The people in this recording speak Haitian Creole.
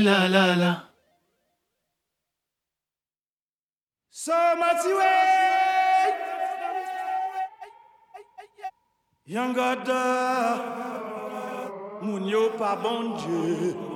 La la la. So much way. Young God, moun yo pa bon Dieu.